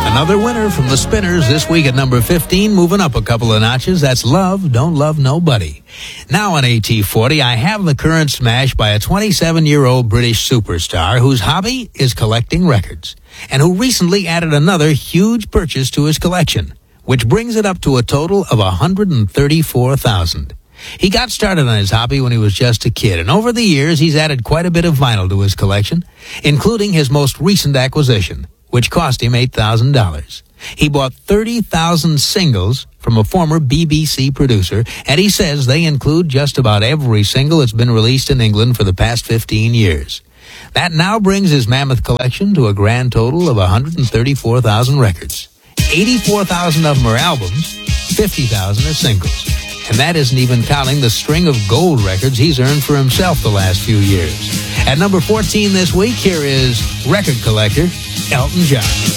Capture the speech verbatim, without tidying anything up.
Another winner from the Spinners this week at number fifteen, moving up a couple of notches. That's Love, Don't Love Nobody. Now on A T forty, I have the current smash by a twenty-seven-year-old British superstar whose hobby is collecting records, and who recently added another huge purchase to his collection, which brings it up to a total of one hundred thirty-four thousand. He got started on his hobby when he was just a kid, and over the years he's added quite a bit of vinyl to his collection, including his most recent acquisition, which cost him eight thousand dollars. He bought thirty thousand singles from a former B B C producer, and he says they include just about every single that's been released in England for the past fifteen years. That now brings his mammoth collection to a grand total of one hundred thirty-four thousand records. eighty-four thousand of them are albums, fifty thousand are singles. And that isn't even counting the string of gold records he's earned for himself the last few years. At number fourteen this week, here is record collector Elton John.